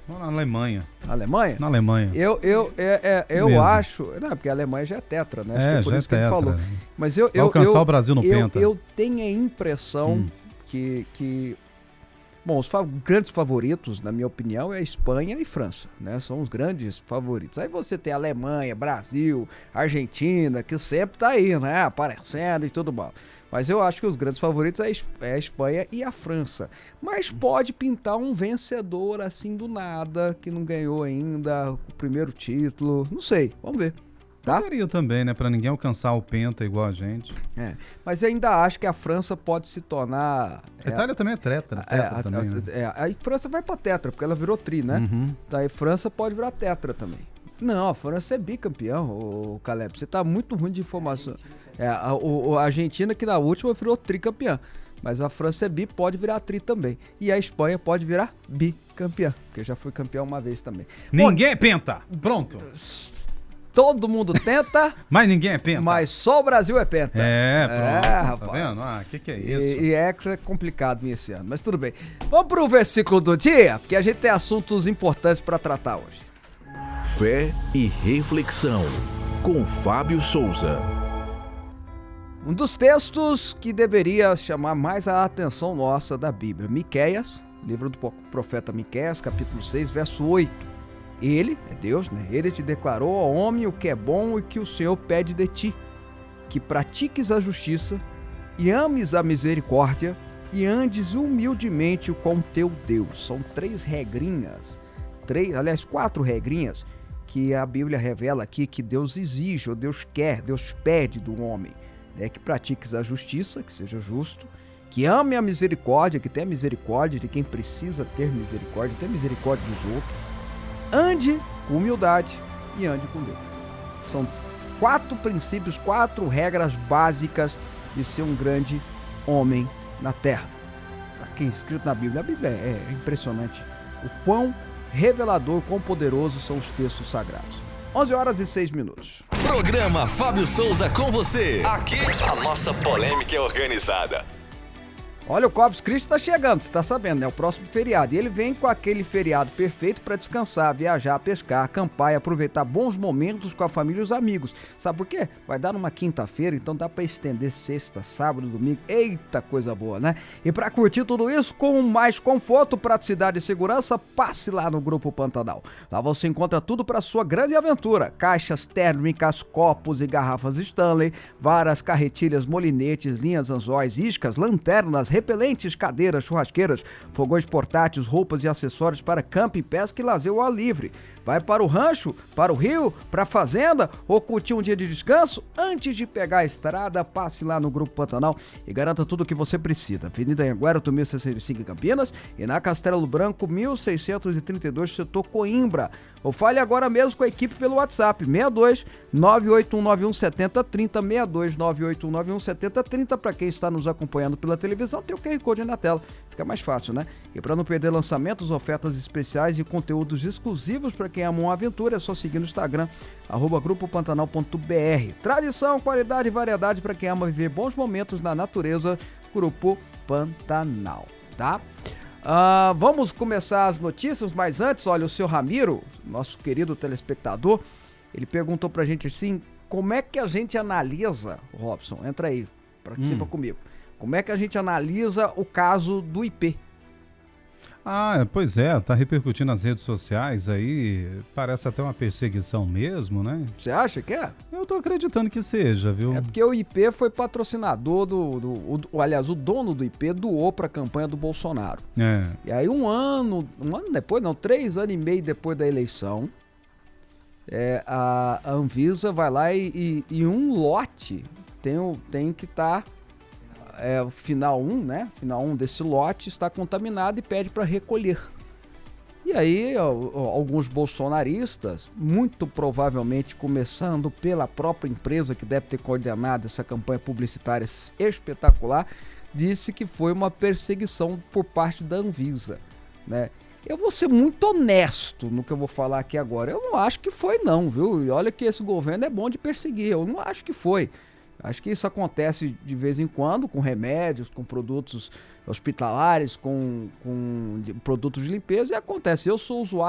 Na Alemanha. Na Alemanha? Na Alemanha. Eu acho... Não, porque a Alemanha já é tetra, né? Acho que é por isso que ele falou. Mas vai alcançar o Brasil no Penta. Eu tenho a impressão que... Bom, os grandes favoritos, na minha opinião, é Espanha e França, né? São os grandes favoritos. Aí você tem Alemanha, Brasil, Argentina, que sempre tá aí, né? Aparecendo e tudo bom. Mas eu acho que os grandes favoritos é a Espanha e a França. Mas pode pintar um vencedor assim do nada, que não ganhou ainda o primeiro título. Não sei, vamos ver. Tá? Poderia também, né? Pra ninguém alcançar o Penta igual a gente. Mas eu ainda acho que a França pode se tornar... A Itália também é tetra também, né? A França vai pra tetra, porque ela virou tri, né? Daí a França pode virar tetra também. Não, a França é bicampeão, o Caleb. Você tá muito ruim de informação. A Argentina, que na última virou tricampeã. Mas a França é bi, pode virar tri também. E a Espanha pode virar bicampeã, porque já foi campeão uma vez também. Ninguém é penta! Pronto! Todo mundo tenta, mas ninguém é penta. Mas só o Brasil é penta. Pronto, tá vendo? Que é isso? E é complicado esse ano, mas tudo bem. Vamos pro versículo do dia, porque a gente tem assuntos importantes para tratar hoje. Fé e reflexão, com Fábio Souza. Um dos textos que deveria chamar mais a atenção nossa da Bíblia, Miqueias, livro do profeta Miqueias, capítulo 6, verso 8. Ele, é Deus, né? Ele te declarou ao homem o que é bom e que o Senhor pede de ti, que pratiques a justiça e ames a misericórdia e andes humildemente com teu Deus. São 4 regrinhas que a Bíblia revela aqui que Deus exige, ou Deus quer, Deus pede do homem. É que pratiques a justiça, que seja justo, que ame a misericórdia, que tenha misericórdia de quem precisa ter misericórdia dos outros. Ande com humildade e ande com Deus. São 4 princípios, 4 regras básicas de ser um grande homem na terra. Está aqui escrito na Bíblia. A Bíblia é impressionante o quão revelador, quão poderosos são os textos sagrados. 11h06. Programa Fábio Souza com você. Aqui a nossa polêmica é organizada. Olha, o Corpus Christi está chegando, você está sabendo, né? O próximo feriado. E ele vem com aquele feriado perfeito para descansar, viajar, pescar, acampar e aproveitar bons momentos com a família e os amigos. Sabe por quê? Vai dar numa quinta-feira, então dá para estender sexta, sábado, domingo. Eita, coisa boa, né? E para curtir tudo isso com mais conforto, praticidade e segurança, passe lá no Grupo Pantanal. Lá você encontra tudo para sua grande aventura. Caixas térmicas, copos e garrafas Stanley, varas, carretilhas, molinetes, linhas anzóis, iscas, lanternas, repelentes, cadeiras, churrasqueiras, fogões portáteis, roupas e acessórios para camping, pesca e lazer ao ar livre. Vai para o rancho, para o rio, para a fazenda ou curtir um dia de descanso? Antes de pegar a estrada, passe lá no Grupo Pantanal e garanta tudo o que você precisa. Avenida Anhanguera, 1065 em Campinas e na Castelo Branco, 1632, setor Coimbra. Ou fale agora mesmo com a equipe pelo WhatsApp, 62 98191 7030, 62 98191 7030. Para quem está nos acompanhando pela televisão, tem o QR Code aí na tela, fica mais fácil, né? E para não perder lançamentos, ofertas especiais e conteúdos exclusivos para quem ama uma aventura, é só seguir no Instagram, @grupopantanal.br. Tradição, qualidade e variedade para quem ama viver bons momentos na natureza, Grupo Pantanal, tá? Vamos começar as notícias, mas antes, olha, o seu Ramiro, nosso querido telespectador, ele perguntou pra gente assim, como é que a gente analisa, Robson, entra aí, participa comigo, como é que a gente analisa o caso do IP? Pois é, tá repercutindo nas redes sociais aí, parece até uma perseguição mesmo, né? Você acha que é? Eu tô acreditando que seja, viu? É porque o IP foi patrocinador aliás, o dono do IP doou pra campanha do Bolsonaro. E aí um ano depois, 3 anos e meio depois da eleição, a Anvisa vai lá e um lote tem que estar... o final 1, né? Final 1 desse lote está contaminado e pede para recolher. E aí, alguns bolsonaristas, muito provavelmente começando pela própria empresa que deve ter coordenado essa campanha publicitária espetacular, disse que foi uma perseguição por parte da Anvisa, né? Eu vou ser muito honesto no que eu vou falar aqui agora. Eu não acho que foi não, viu? E olha que esse governo é bom de perseguir. Eu não acho que foi. Acho que isso acontece de vez em quando com remédios, com produtos hospitalares, com produtos de limpeza e acontece. Eu sou usuário